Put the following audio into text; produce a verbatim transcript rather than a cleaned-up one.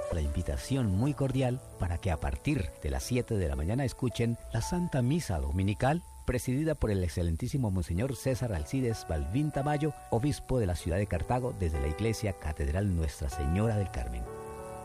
La invitación muy cordial para que a partir de las siete de la mañana escuchen la Santa Misa Dominical, presidida por el excelentísimo Monseñor César Alcides Balbín Tamayo, obispo de la ciudad de Cartago, desde la Iglesia Catedral Nuestra Señora del Carmen.